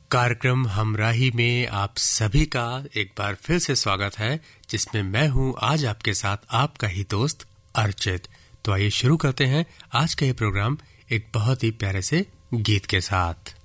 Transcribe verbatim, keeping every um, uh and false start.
कार्यक्रम हमराही में आप सभी का एक बार फिर से स्वागत है, जिसमें मैं हूं आज आपके साथ आपका ही दोस्त अर्चित। तो आइए शुरू करते हैं आज का ये प्रोग्राम एक बहुत ही प्यारे से गीत के साथ।